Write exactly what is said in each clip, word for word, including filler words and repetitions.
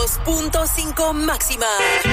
dos punto cinco máxima.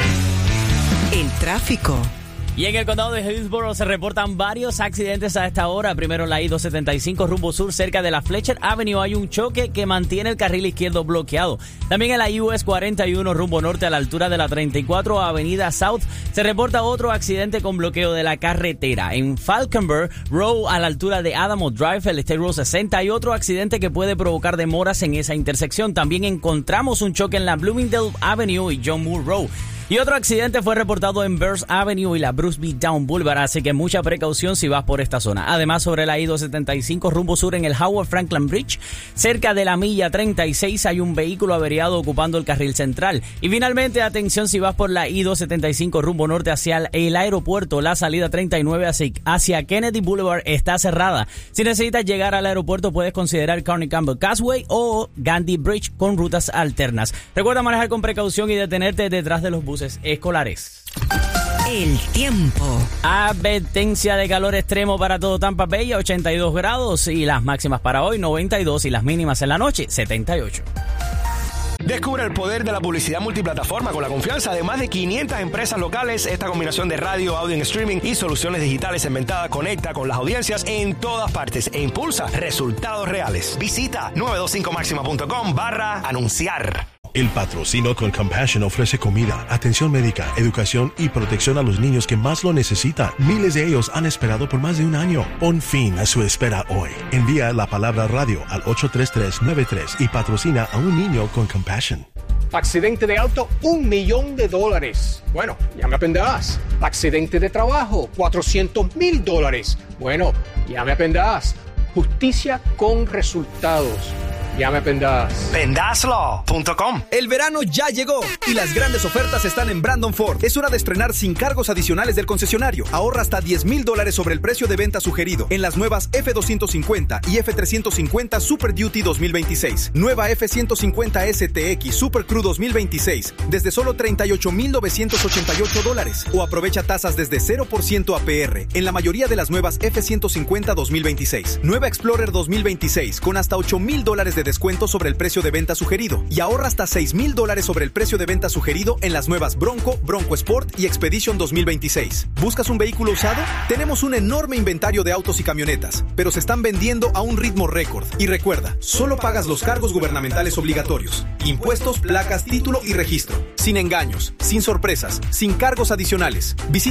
El tráfico. Y en el condado de Hillsborough se reportan varios accidentes a esta hora. Primero en la I dos setenta y cinco rumbo sur cerca de la Fletcher Avenue hay un choque que mantiene el carril izquierdo bloqueado. También en la U S cuarenta y uno rumbo norte a la altura de la treinta y cuatro Avenida South se reporta otro accidente con bloqueo de la carretera. En Falconboro Road a la altura de Adamo Drive, el State Road sesenta, hay otro accidente que puede provocar demoras en esa intersección. También encontramos un choque en la Bloomingdale Avenue y John Moore Road. Y otro accidente fue reportado en Burns Avenue y la Bruce B. Down Boulevard, así que mucha precaución si vas por esta zona. Además, sobre la I dos setenta y cinco rumbo sur en el Howard Franklin Bridge, cerca de la milla treinta y seis hay un vehículo averiado ocupando el carril central. Y finalmente, atención si vas por la I dos setenta y cinco rumbo norte hacia el aeropuerto, la salida treinta y nueve hacia Kennedy Boulevard está cerrada. Si necesitas llegar al aeropuerto, puedes considerar Carney Campbell Causeway o Gandhi Bridge con rutas alternas. Recuerda manejar con precaución y detenerte detrás de los buses escolares. El tiempo. Advertencia de calor extremo para todo Tampa Bay a ochenta y dos grados y las máximas para hoy noventa y dos y las mínimas en la noche setenta y ocho. Descubre el poder de la publicidad multiplataforma con la confianza de más de quinientas empresas locales. Esta combinación de radio, audio en streaming y soluciones digitales inventadas conecta con las audiencias en todas partes e impulsa resultados reales. Visita nueve dos cinco máxima punto com barra anunciar. El Patrocinio con Compassion ofrece comida, atención médica, educación y protección a los niños que más lo necesitan. Miles de ellos han esperado por más de un año. Pon fin a su espera hoy. Envía la palabra radio al ocho tres tres nueve tres y patrocina a un niño con Compassion. Accidente de auto, un millón de dólares. Bueno, ya me aprenderás. Accidente de trabajo, cuatrocientos mil dólares. Bueno, ya me aprenderás. Justicia con resultados. Ya me aprenderás. Pendazlo punto com. El verano ya llegó y las grandes ofertas están en Brandon Ford. Es hora de estrenar sin cargos adicionales del concesionario. Ahorra hasta diez mil dólares sobre el precio de venta sugerido en las nuevas F doscientos cincuenta y F trescientos cincuenta Super Duty dos mil veintiséis. Nueva F ciento cincuenta S T X Super Crew dos mil veintiséis desde solo treinta y ocho mil novecientos ochenta y ocho dólares. O aprovecha tasas desde cero por ciento A P R en la mayoría de las nuevas F ciento cincuenta dos mil veintiséis. Nueva Explorer dos mil veintiséis con hasta ocho mil dólares de descuento sobre el precio de venta sugerido y ahorra hasta seis mil dólares sobre el precio de venta sugerido en las nuevas Bronco, Bronco Sport y Expedition dos mil veintiséis. ¿Buscas un vehículo usado? Tenemos un enorme inventario de autos y camionetas, pero se están vendiendo a un ritmo récord. Y recuerda, solo pagas los cargos gubernamentales obligatorios: impuestos, placas, título y registro. Sin engaños, sin sorpresas, sin cargos adicionales. Visita